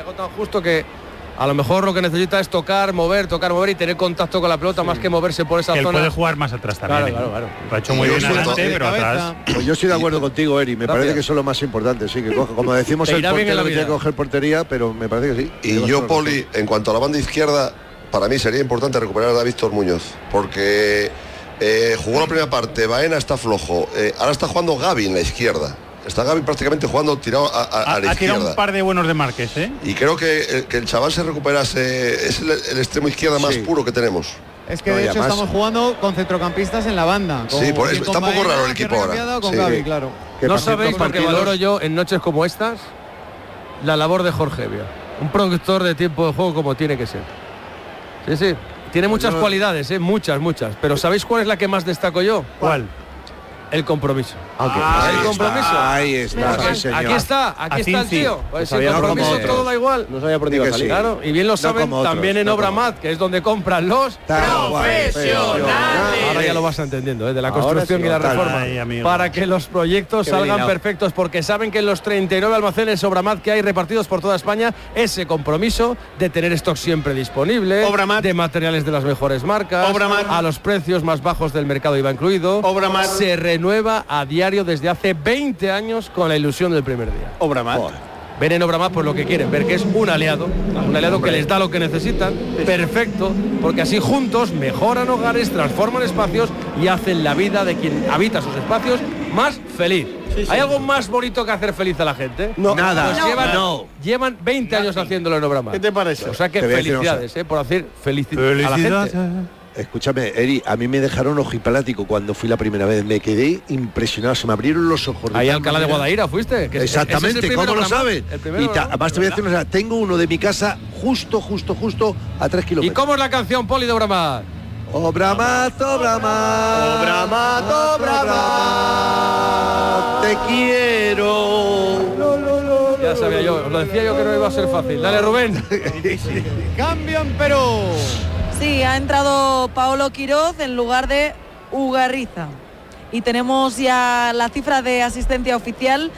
campo tan justo que a lo mejor lo que necesita es tocar, mover y tener contacto con la pelota, más que moverse por esa que zona. Él puede jugar más atrás también. Claro. Lo ha hecho muy bien adelante, pero atrás. Pues yo estoy de acuerdo contigo, Eri. Me parece que eso es lo más importante. Sí, que coge, como decimos, el portero que tiene que coger portería, pero me parece que sí. Y yo, Poli, en cuanto a la banda izquierda, para mí sería importante recuperar a Víctor Muñoz, porque jugó la primera parte, Baena está flojo, ahora está jugando Gavi en la izquierda. Está Gavi prácticamente jugando tirado a la izquierda. Ha tirado un par de buenos de Márquez, ¿eh? Y creo que el chaval se recuperase, es el extremo izquierda más puro que tenemos. Es que de hecho estamos jugando con centrocampistas en la banda. Sí, por eso está un poco raro el equipo ahora. Con Gavi, claro. No sabéis lo que valoro yo en noches como estas, la labor de Jorge Evia, un productor de tiempo de juego como tiene que ser. Sí. Tiene muchas cualidades, muchas. Pero ¿sabéis cuál es la que más destaco yo? ¿Cuál? El compromiso. El compromiso. Ahí está, sí, aquí está el tío. Pues el compromiso todo da igual. No sabía por dónde iba a salir. Claro, y bien lo saben también en Obramat, que es donde compran los profesionales. Ahora ya lo vas entendiendo, de la construcción y la reforma. Para que los proyectos salgan perfectos, porque saben que en los 39 almacenes Obramat que hay repartidos por toda España, ese compromiso de tener stock siempre disponible, de materiales de las mejores marcas, a los precios más bajos del mercado IVA incluido, se renueva a diario desde hace 20 años con la ilusión del primer día. Obramat. Ven en Obramat por lo que quieren, ver que es un aliado que les da lo que necesitan, perfecto, porque así juntos mejoran hogares, transforman espacios y hacen la vida de quien habita sus espacios más feliz. ¿Hay algo más bonito que hacer feliz a la gente? No, nada. Llevan 20 años haciéndolo en Obramat. ¿Qué te parece? O sea que felicidades, por hacer felicidad a la gente. Escúchame, Eri, a mí me dejaron ojipalático cuando fui la primera vez. Me quedé impresionado, se me abrieron los ojos. Ahí a Alcalá de Guadaira fuiste. Exactamente, ¿cómo lo sabes? Y además te voy a decir una cosa, tengo uno de mi casa justo a 3 kilómetros. ¿Y cómo es la canción, Poli, de Obramat? Obramat, te quiero. Ya sabía yo, lo decía yo que no iba a ser fácil. Dale, Rubén. Cambio en Perú. Sí, ha entrado Paolo Quiroz en lugar de Ugarriza. Y tenemos ya la cifra de asistencia oficial,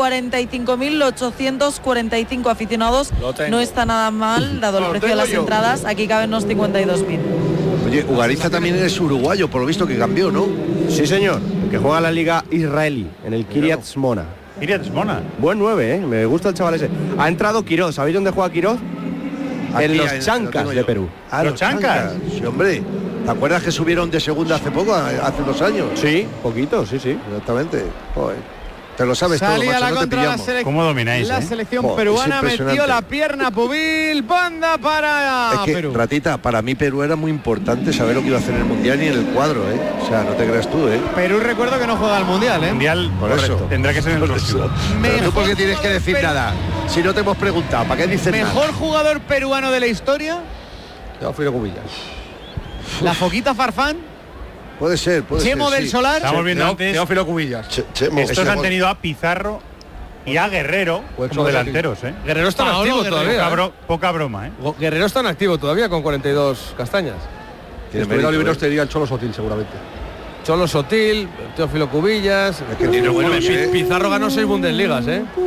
45.845 aficionados. No está nada mal, dado el precio de las entradas. Aquí caben unos 52.000. Oye, Ugarriza también es uruguayo, por lo visto que cambió, ¿no? Sí, señor, que juega en la liga israelí, en el Kiryat Shmona. Kiryat Shmona. Buen 9, me gusta el chaval ese. Ha entrado Quiroz, ¿sabéis dónde juega Quiroz? En los Chancas de Perú. ¿Los Chancas? Sí, hombre. ¿Te acuerdas que subieron de segunda hace poco, hace 2 años? Sí, poquito, sí. Exactamente. Joder. Te lo sabes Salía todo, macho, la no te pillamos. ¿Cómo domináis? La selección peruana metió la pierna Pubil, banda para Perú. Ratita, para mí Perú era muy importante saber lo que iba a hacer en el Mundial y en el cuadro, O sea, no te creas tú, Perú, recuerdo que no juega al Mundial, Mundial, por eso. Tendrá que ser en el próximo. Pero tú, ¿por qué tienes que decir nada? Si no te hemos preguntado, ¿para qué dices nada? ¿Mejor jugador peruano de la historia? Teófilo Cubillas. ¿La Foquita Farfán? Puede ser. Chemo del Solar. Estamos viendo antes. Teófilo Cubillas. Estos han tenido a Pizarro y a Guerrero como delanteros, Guerrero está en activo todavía. Poca broma, Guerrero está en activo todavía con 42 castañas. El primero libros te diría el Cholo Sotil, seguramente. Cholo Sotil, Teófilo Cubillas. Pizarro ganó 6 Bundesligas,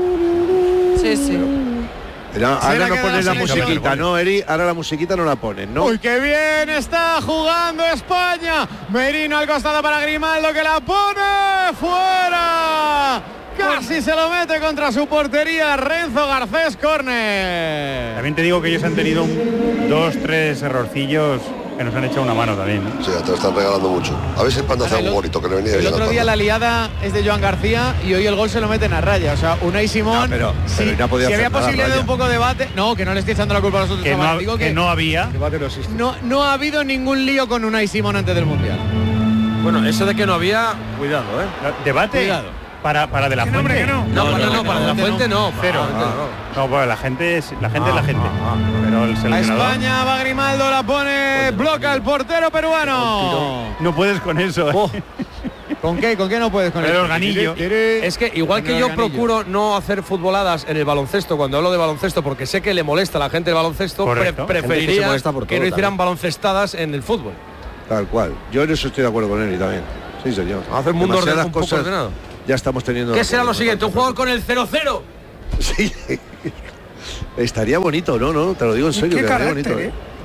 Sí. Ahora no pones la musiquita, ¿no, Eri? Ahora la musiquita no la pones, ¿no? ¡Uy, qué bien está jugando España! Merino al costado para Grimaldo, que la pone fuera. Casi se lo mete contra su portería Renzo Garcés, córner. También te digo que ellos han tenido 2-3 errorcillos que nos han echado una mano también, Sí, te lo están regalando mucho. A ver si el Panda hace algo bonito, que le venía bien. El otro día la liada es de Joan García y hoy el gol se lo meten a raya. O sea, Unai Simón. Pero si había posibilidad de un poco de debate. No, que no le estoy echando la culpa a los otros. Que no había. No ha habido ningún lío con Unai Simón antes del Mundial. Bueno, eso de que no había, cuidado, Debate. Cuidado. Para De La Fuente. No, para De La Fuente no. Cero. No, pues la gente es la gente. Pero el seleccionador. A España va Grimaldo, la pone, bloca el portero peruano. No puedes con eso. ¿Con qué no puedes con el eso? organillo? Es que igual que yo procuro no hacer futboladas en el baloncesto, cuando hablo de baloncesto, porque sé que le molesta a la gente el baloncesto, preferiría que no hicieran baloncestadas en el fútbol. Tal cual. Yo en eso estoy de acuerdo con él también. Sí, señor. Hacer un mundo un poco ordenado. Ya estamos teniendo. ¿Qué será lo siguiente? ¿Un jugador con el 0-0? Sí. Estaría bonito, ¿no? Te lo digo en serio, quedaría bonito.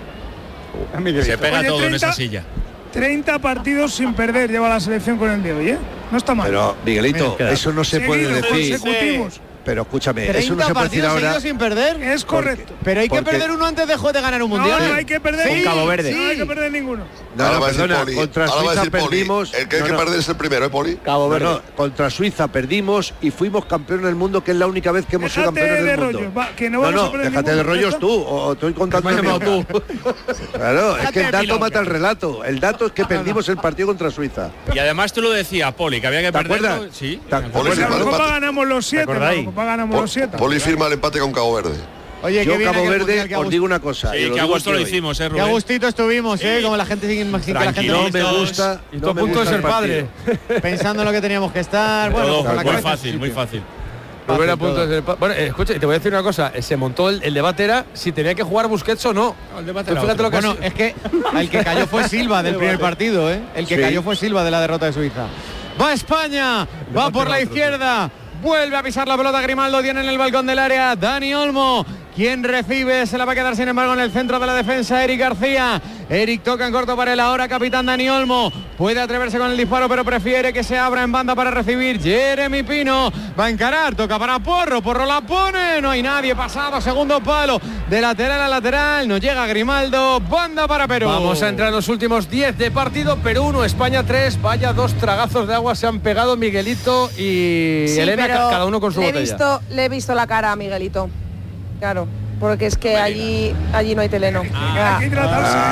Se pega todo en esa silla. 30 partidos sin perder lleva la selección con el de hoy, ¿eh? No está mal. Pero, Miguelito, eso no se puede decir. Consecutivos. Pero escúchame, eso no se puede decir ahora. sin perder. Es correcto. Pero hay que perder uno antes de ganar un mundial. No hay que perder. Con Cabo Verde. No hay que perder ninguno. No, perdona, contra Suiza perdimos. El que hay que perder es el primero, Poli. Cabo Verde. No, contra Suiza perdimos y fuimos campeones del mundo, que es la única vez que hemos sido campeones del mundo. Déjate de rollos tú, o estoy contando tú. Claro, es que el dato mata el relato. El dato es que perdimos el partido contra Suiza. Y además tú lo decías, Poli, que había que perderlo. Sí. La Copa ganamos los 7. Poli firma el empate con Cabo Verde. Oye, yo Cabo Verde os digo una cosa. Sí, que a gusto lo hicimos, Rubén. Qué a gustito estuvimos, como la gente sin que la gente no me gusta. Y todo punto de ser padre. Pensando en lo que teníamos que estar. Bueno, muy fácil, muy fácil. Bueno, escucha, te voy a decir una cosa. Se montó el debate era si tenía que jugar Busquets o no. El debate bueno, es que el que cayó fue Silva del primer partido, ¿eh? El que cayó fue Silva de la derrota de Suiza. Va España, va por la izquierda. Vuelve a pisar la pelota Grimaldo, tiene en el balcón del área Dani Olmo. Quien recibe se la va a quedar sin embargo en el centro de la defensa Eric García. Eric toca en corto para el ahora capitán Dani Olmo. Puede atreverse con el disparo pero prefiere que se abra en banda para recibir Jeremy Pino. Va a encarar, toca para Porro. Porro la pone, no hay nadie pasado. Segundo palo, de lateral a lateral. No llega Grimaldo, banda para Perú. Vamos a entrar en los últimos 10 de partido. Perú 1, España 3. Vaya dos tragazos de agua se han pegado Miguelito y Elena, cada uno con su botella. Le he visto la cara a Miguelito. Claro, porque es que allí no hay teleno. Allí no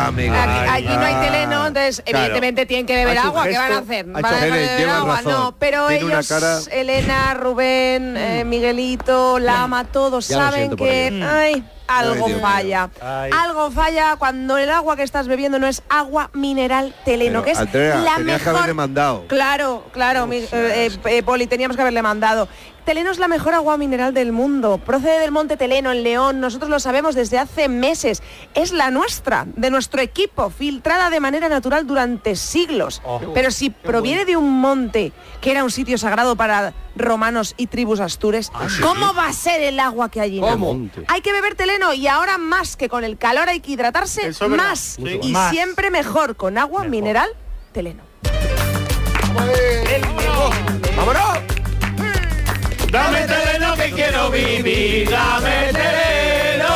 hay teleno, entonces evidentemente tienen que beber agua. ¿Qué van a hacer? ¿Van a beber agua? No, pero ellos, Elena, Rubén, Miguelito, Lama, todos saben que algo falla. Algo falla cuando el agua que estás bebiendo no es agua mineral teleno, que es la mejor. Que haberle mandado. Claro, Poli, teníamos que haberle mandado. Teleno es la mejor agua mineral del mundo. Procede del Monte Teleno, en León. Nosotros lo sabemos desde hace meses. Es la nuestra, de nuestro equipo, filtrada de manera natural durante siglos. Pero si proviene de un monte que era un sitio sagrado para romanos y tribus astures, ¿cómo va a ser el agua que allí nace? Hay que beber Teleno y ahora más que con el calor hay que hidratarse más. Y siempre mejor con agua mineral Teleno. ¡Vámonos! Dame Teleno que quiero vivir, dame Teleno.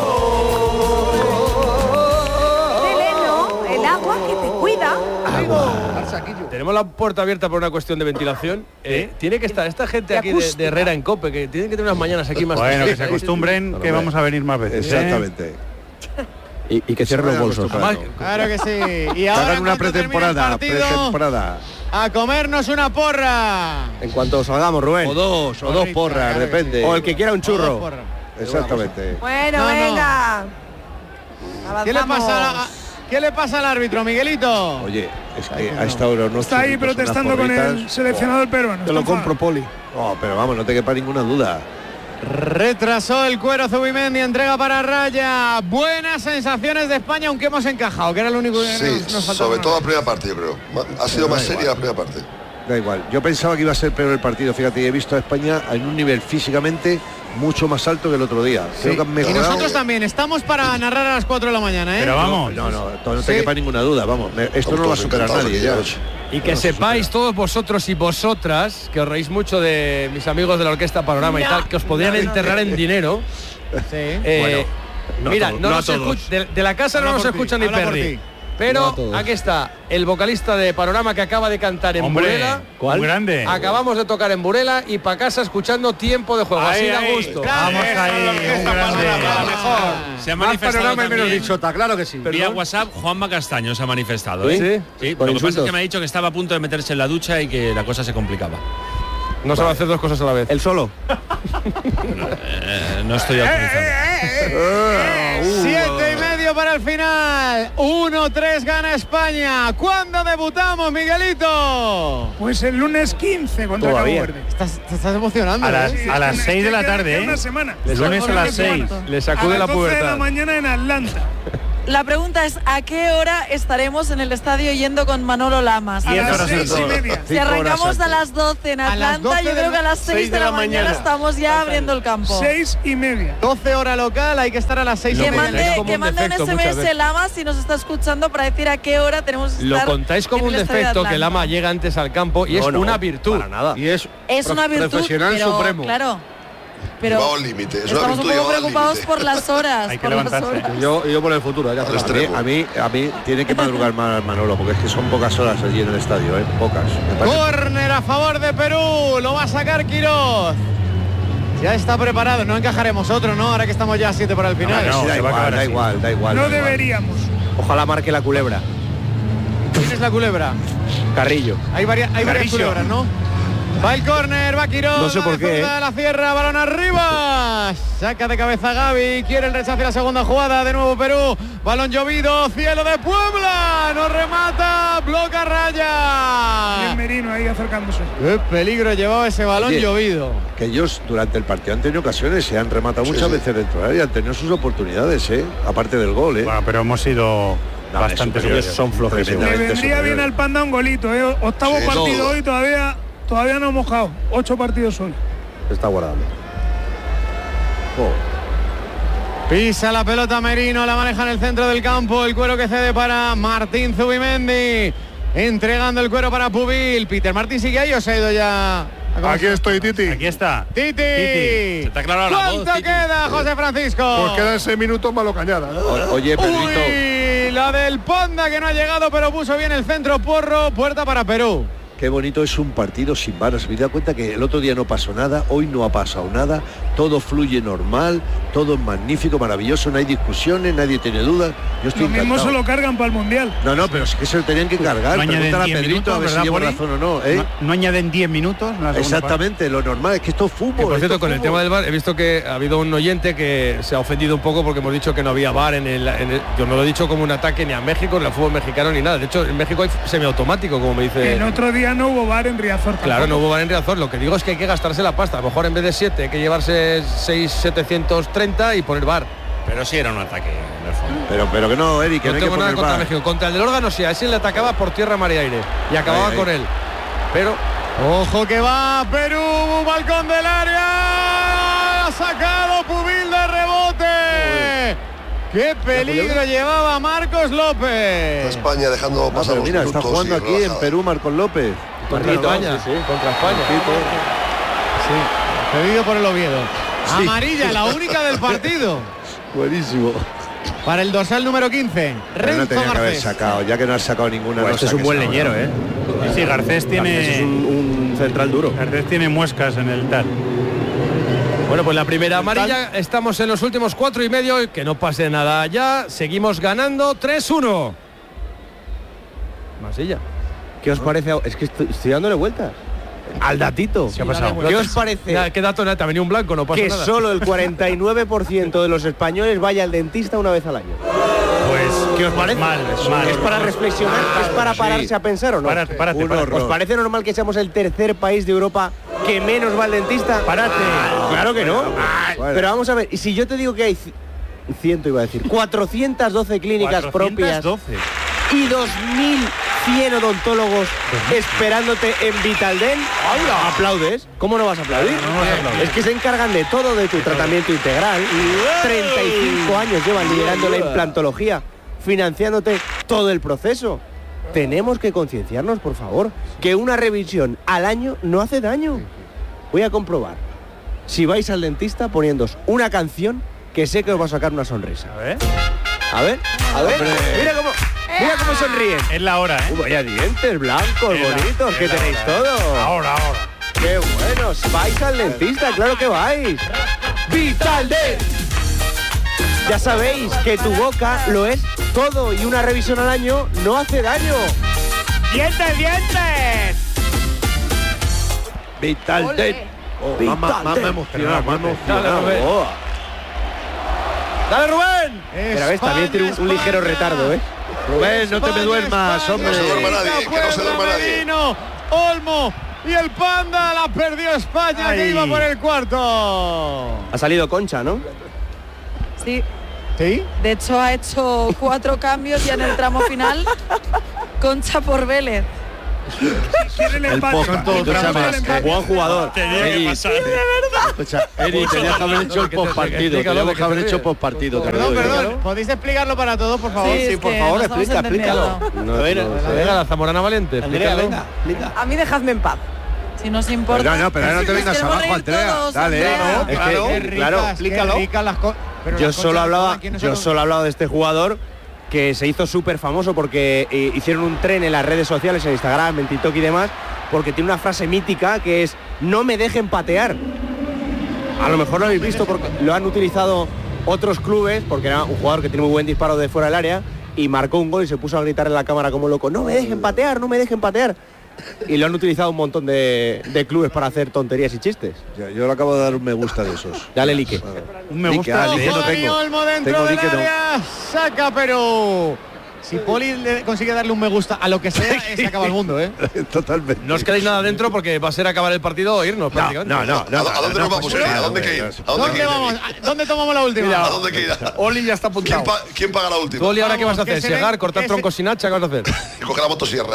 Teleno, el agua que te cuida. Tenemos la puerta abierta por una cuestión de ventilación. Tiene que estar esta gente aquí de Herrera en Cope, que tienen que tener unas mañanas aquí más. Bueno, que se acostumbren, que vamos a venir más veces. Exactamente. Y que cierren los bolsos. Claro que sí. Y ahora hagan una pretemporada. A comernos una porra. En cuanto salgamos, Rubén. O dos porras, depende. O el que quiera un churro. Exactamente. Bueno, venga. ¿Qué le pasa al árbitro, Miguelito? Oye, es que a esta hora no está ahí protestando con el seleccionador peruano. Te lo compro, Poli. No, pero vamos, no te quepa ninguna duda. Retrasó el cuero Zubimendi, entrega para Raya. Buenas sensaciones de España, aunque hemos encajado, que era lo único que nos faltaba. Sobre todo la primera parte, yo creo. Ha sido más seria la primera parte. Da igual. Yo pensaba que iba a ser peor el partido. Fíjate, he visto a España en un nivel físicamente mucho más alto que el otro día. Creo que han mejorado. Y nosotros también estamos para narrar a las 4 de la mañana, Pero vamos. No te quepa ninguna duda, vamos. Esto no lo va a superar nadie ya. Y que sepáis todos vosotros y vosotras, que os reís mucho de mis amigos de la Orquesta Panorama y tal, que os podrían enterrar en dinero. Mira, de la casa no nos escucha ni Perry. Pero aquí está el vocalista de Panorama que acaba de cantar en Burela. ¿Cuál? Grande. Acabamos de tocar en Burela y para casa escuchando Tiempo de Juego. Así da gusto. Vamos ahí. Se ha manifestado menos dichota, claro que sí. Vía WhatsApp, Juanma Castaño se ha manifestado. Sí. Lo que pasa es que me ha dicho que estaba a punto de meterse en la ducha y que la cosa se complicaba. No se va a hacer dos cosas a la vez. ¿El solo? No estoy autorizado. 7:30 para el final. 1-3 gana España. ¿Cuándo debutamos, Miguelito? Pues el lunes 15 contra Cabo Verde. Estás emocionando. A las 6 de la tarde, Una semana. El lunes a las 6. Le sacude la pubertad. A las 12 de la mañana en Atlanta. La pregunta es ¿a qué hora estaremos en el estadio yendo con Manolo Lamas? A las 6:30. Si arrancamos a las 12 en Atlanta, yo creo que a las 6 de la mañana estamos ya abriendo el campo. 6:30. 12 hora local, hay que estar a las 6:30. Que mande un SMS Lamas si nos está escuchando para decir a qué hora tenemos que estar. Lo contáis como un defecto que Lama llega antes al campo y es una virtud. Para nada. Y es una virtud, profesional pero, supremo. Claro. Pero Llevado al límite. estamos un poco preocupados por las horas. Hay que levantarse. Yo por el futuro, hay que hacerlo. A mí tiene que madrugar más Manolo, porque es que son pocas horas allí en el estadio, pocas. Córner a favor de Perú, lo va a sacar Quiroz. Ya está preparado, no encajaremos otro, ¿no? Ahora que estamos ya a 7 para el final. No, da igual. No deberíamos. Ojalá marque la culebra. ¿Quién es la culebra? Carrillo. Hay varias culebras, ¿no? Va el córner, va Quiroz. No sé por qué. La cierra, balón arriba. Saca de cabeza Gavi, quiere el rechace, la segunda jugada, de nuevo Perú. Balón llovido, cielo de Puebla. No remata, bloca raya. Bien Merino ahí acercándose. Qué peligro llevaba ese balón llovido. Que ellos durante el partido han tenido ocasiones, se han rematado muchas veces dentro de área, han tenido sus oportunidades, aparte del gol. Bueno, pero hemos sido bastante superiores. Son flojos. Le vendría bien al Panda un golito, Octavo partido hoy, todavía no ha mojado. 8 partidos hoy. Se está guardando. Pisa la pelota Merino, la maneja en el centro del campo, el cuero que cede para Martín Zubimendi, entregando el cuero para Pubil. Peter Martín sigue ahí o se ha ido ya. Aquí estoy, Titi. Aquí está. Titi. Se te ha aclarado la voz, ¿Cuánto queda, José Francisco? Pues quedan 6 minutos Malo Cañada. Oye, Pedrito. Uy, la del Panda que no ha llegado, pero puso bien el centro. Porro, puerta para Perú. Qué bonito es un partido sin varas. Me da cuenta que el otro día no pasó nada, hoy no ha pasado nada, todo fluye normal, todo es magnífico, maravilloso, no hay discusiones, nadie tiene dudas. Yo estoy encantado. Lo mismo se lo cargan para el Mundial. No, pero es que se lo tenían que cargar. No Pregúntale a Pedrito minutos, a ver si lleva razón o no. No añaden 10 minutos. Exactamente, lo normal es que esto es fútbol. Por cierto, con el tema del VAR, he visto que ha habido un oyente que se ha ofendido un poco porque hemos dicho que no había VAR en el yo no lo he dicho como un ataque ni a México, ni al fútbol mexicano, ni nada. De hecho, en México hay semiautomático, como me dice. El otro día no hubo VAR en Riazor. Claro, no hubo VAR en Riazor. Lo que digo es que hay que gastarse la pasta. A lo mejor en vez de 7 hay que llevarse 6.730 y poner VAR. Pero sí era un ataque en el fondo. Pero que no, Eric, que no no tengo hay que nada poner contra VAR. México. Contra el del órgano sí, a ese le atacaba por tierra, mar y aire. Y acababa con él. Pero ojo que va Perú, balcón del área. Ha sacado Pubil de rebote. ¡Qué peligro llevaba Marcos López! España dejando pasar los mira, minutos. está jugando aquí relaja. en Perú Marcos López. contra España. Sí, contra España. Sí, pedido por el Oviedo. Sí. Amarilla, la única del partido. Buenísimo. Para el dorsal número 15, Renzo no tenía Garcés. que haber sacado, ya que no has sacado ninguna. Pues este es un buen leñero, ¿eh? Sí, Garcés tiene... Garcés es un central duro. Garcés tiene muescas en el tal. Bueno, pues la primera amarilla, estamos en los últimos 4,5, que no pase nada ya, seguimos ganando 3-1. Masilla. ¿Qué os parece? Es que estoy dándole vueltas al datito. ¿Qué ha pasado? ¿Qué os parece? ¿Qué dato? Te ha venido un blanco, no pasa que nada. Solo el 49% de los españoles vaya al dentista una vez al año. Pues, ¿qué os parece? Mal. ¿Es para reflexionar? ¿Es para pararse a pensar o no? Párate. ¿Os parece normal que seamos el tercer país de Europa que menos va al dentista? Párate. Claro que no. Pero vamos a ver, y si yo te digo que hay 412 clínicas propias y 2.100 odontólogos esperándote en Vitaldent, ¿aplaudes? ¿Cómo no vas a aplaudir? Es que se encargan de todo, de tu tratamiento integral. 35 años llevan liderando la implantología, financiándote todo el proceso. Tenemos que concienciarnos, por favor, que una revisión al año no hace daño. Voy a comprobar. Si vais al dentista, poniéndoos una canción que sé que os va a sacar una sonrisa. A ver. Mira cómo sonríen. Es la hora, ¿eh? Vaya dientes blancos, bonitos, que tenéis todos. Ahora. Qué buenos. Vais al dentista, claro que vais. Vitaldent. Ya sabéis que tu boca lo es todo y una revisión al año no hace daño. ¡Dientes! Vitaldent. Más emocionado. ¡Dale, Rubén! Pero ves, también tiene un ligero retardo, ¿eh? Rubén, no te me duermas, hombre. No se duerma nadie, que no se duerma nadie. Merino, Olmo y el Panda, la perdió España, que iba por el cuarto. Ha salido Concha, ¿no? Sí. ¿Sí? De hecho, ha hecho 4 cambios ya en el tramo final. Concha por Vélez. El Poca. Buen jugador. Tenía que pasar. Eri, tenías que haber hecho el postpartido. Teníamos que haber hecho postpartido. Perdón. ¿Podéis explicarlo para todos, por favor? Sí, por favor, explícalo. Venga, la Zamorana Valiente. Venga. A mí dejadme en paz. Si nos importa. No, pero no te vengas abajo, Andrea. Dale, Claro, explícalo. Yo solo he hablado de este jugador que se hizo súper famoso porque hicieron un tren en las redes sociales, en Instagram, en TikTok y demás, porque tiene una frase mítica que es: no me dejen patear. A lo mejor lo habéis visto porque lo han utilizado otros clubes, porque era un jugador que tiene muy buen disparo de fuera del área y marcó un gol y se puso a gritar en la cámara como loco: no me dejen patear, no me dejen patear. Y lo han utilizado un montón de clubes para hacer tonterías y chistes. Yo le acabo de dar un me gusta de esos. Dale like. Un me gusta. Like no tengo. Olmo dentro Tengo del like, no. área. Saca Perú. Si Poli consigue darle un me gusta a lo que sea, se acaba el mundo, ¿eh? Totalmente. No os quedáis nada dentro porque va a ser acabar el partido o irnos prácticamente. ¿A dónde nos vamos? ¿A dónde que ir? ¿Dónde vamos? ¿Dónde tomamos la última? ¿A dónde que ir? Oli ya está apuntado. ¿Quién paga la última? ¿Tú, Oli, ahora qué vas a que hacer? se ¿Llegar, ven- cortar que troncos sin hacha? ¿Qué vas a hacer? Coge la motosierra.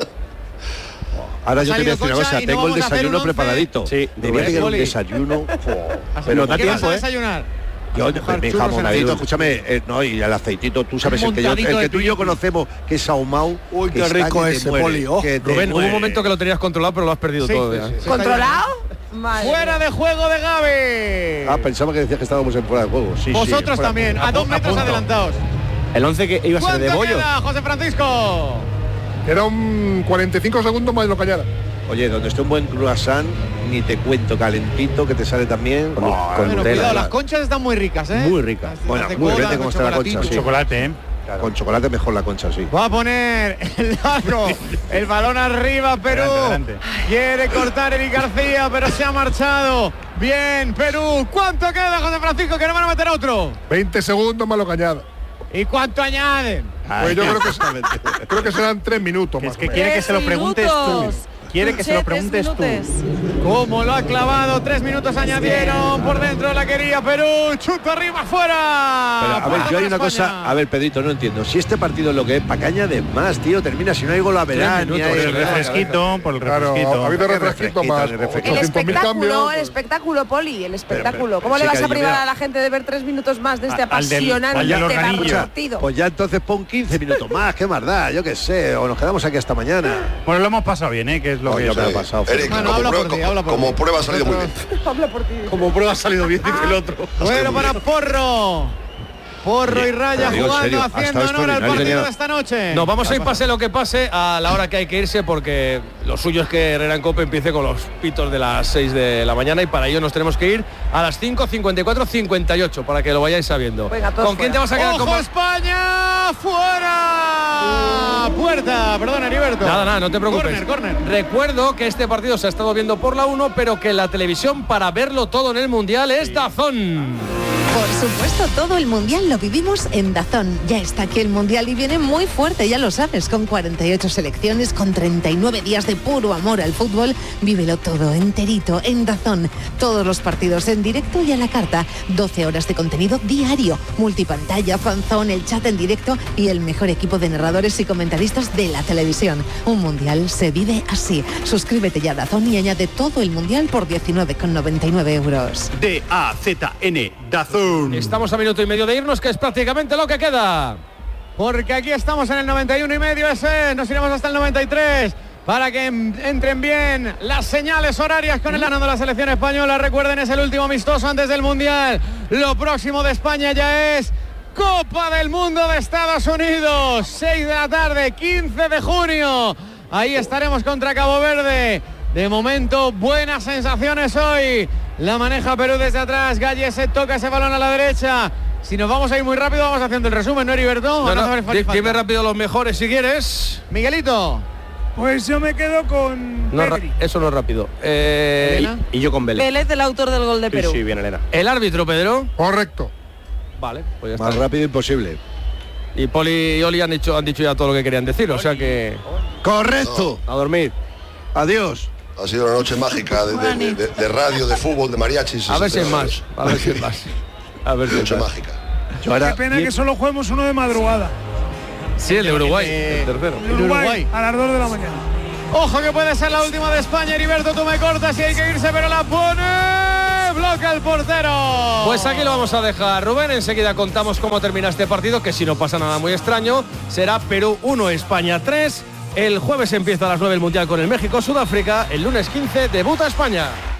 Ahora yo te voy a decir una Concha, cosa, y no tengo el vamos a hacer desayuno un once. preparadito. Sí, debía tener un Poli. desayuno. Pero da ¿Qué vas tiempo, a ¿eh? desayunar? Yo, mi churros jamonadito, en escúchame, no, y el aceitito, tú sabes, Un el que montadito de tú y yo conocemos, que es ahumado. Uy, que qué está rico que te ese, muere, Poli. Oh, que te Rubén, hubo un muere. momento que lo tenías controlado, pero lo has perdido Sí, todo. sí, ya. sí. ¿Controlado? Madre Fuera mía. de juego de Gaby. Ah, pensaba que decías que estábamos en fuera de juego. Sí, Vosotros sí, también, a 2 metros adelantados. El 11 que iba a ser de ¿Cuánto bollo. queda, José Francisco? Era un 45 segundos más de lo que añada. Oye, donde esté un buen croissant, ni te cuento, calentito, que te sale también. Con Bueno, Nutella. cuidado, las conchas están muy ricas, ¿eh? Muy ricas. Bueno, Las de muy cola, depende cómo con está la concha. chocolatito. Sí. Chocolate, ¿eh? Con chocolate mejor la concha, sí. Va a poner el largo, el balón arriba, Perú. Adelante. Quiere cortar Eric García, pero se ha marchado. Bien, Perú. ¿Cuánto queda, José Francisco? Que no van a meter otro. 20 segundos más lo que añada. ¿Y cuánto añaden? Pues yo creo que serán 3 minutos más. Es que quiere que se lo preguntes tú. Quiere que se lo preguntes tú. ¿Cómo lo ha clavado? 3 minutos añadieron. Por dentro la quería Perú. Chuta arriba, afuera. Pero, a ver, yo hay una cosa, a ver, Pedrito, no entiendo. Si este partido es lo que es, ¿para qué añades más, tío? Termina, si no hay gol a verán. Por el refresquito, por el refresquito. Claro, ha habido ¿Qué refresquito más. refresquito? El 800.000 espectáculo, cambios. el espectáculo, Poli, el espectáculo. ¿Cómo sí, le vas a cariño, privar mira. a la gente de ver 3 minutos más de este Al del apasionante organillo. partido? Pues ya entonces pon 15 minutos más, qué más da, yo qué sé, o nos quedamos aquí hasta mañana. Bueno, lo hemos pasado bien, ¿eh? Que es lo que Yo me lo he es. pasado. Eric, Bueno, como habla prueba, por ti, habla por como ti. prueba ha salido muy bien. Habla por ti. Como prueba ha salido bien, dice el otro. Bueno, para Porro. Porro y Raya Pero digo, en jugando, serio, ha haciendo estado honor al extraordinario. partido de esta noche. Nos vamos a ir pase lo que pase a la hora que hay que irse porque lo suyo es que Herrera en Cope empiece con los pitos de las 6 de la mañana y para ello nos tenemos que ir a las 5:54, 58 para que lo vayáis sabiendo. Venga, todos ¿Con quién te fuera. vas a quedar? ¡Ojo, España! ¡Fuera! Puerta, perdón, Heriberto. Nada, no te preocupes. Corner. Recuerdo que este partido se ha estado viendo por la 1, pero que la televisión para verlo todo en el Mundial es DAZN. Por supuesto, todo el Mundial lo vivimos en DAZN. Ya está aquí el Mundial y viene muy fuerte, ya lo sabes, con 48 selecciones, con 39 días de puro amor al fútbol. Vívelo todo enterito en DAZN. Todos los partidos en directo y a la carta. 12 horas de contenido diario, multipantalla, fanzone, el chat en directo y el mejor equipo de narradores y comentaristas de la televisión. Un Mundial se vive así. Suscríbete ya a DAZN y añade todo el Mundial por 19,99 euros. DAZN, DAZN. Estamos a minuto y medio de irnos, que es prácticamente lo que queda. Porque aquí estamos en el 91 y medio ese. Nos iremos hasta el 93. Para que entren bien las señales horarias con el ganado de la selección española. Recuerden, es el último amistoso antes del Mundial. Lo próximo de España ya es Copa del Mundo de Estados Unidos. 6 de la tarde, 15 de junio. Ahí estaremos contra Cabo Verde. De momento, buenas sensaciones hoy. La maneja Perú desde atrás. Galles se toca ese balón a la derecha. Si nos vamos a ir muy rápido, vamos haciendo el resumen, ¿no, Heriberto? Dime rápido los mejores si quieres. Miguelito. Pues yo me quedo con Pedri. Eso no es rápido. Y yo con Vélez. Vélez, el autor del gol de Perú. Sí, bien, Elena. El árbitro, Pedro. Correcto. Vale, pues ya Más está. rápido imposible. Y Poli y Oli han dicho ya todo lo que querían decir, o sea que... Correcto. A dormir. Adiós. Ha sido una noche mágica de radio, de fútbol, de mariachis. A ver si es más. A ver si es más. A ver si es Noche más. mágica. Qué pena que solo juguemos uno de madrugada. Sí, el de Uruguay, el tercero. Uruguay, a las 2 de la mañana. Ojo que puede ser la última de España. Heriberto, tú me cortas y hay que irse, pero la pone. Bloquea el portero. Pues aquí lo vamos a dejar, Rubén. Enseguida contamos cómo termina este partido, que si no pasa nada muy extraño, será Perú 1, España 3. El jueves empieza a las 9 el Mundial con el México-Sudáfrica. El lunes 15 debuta España.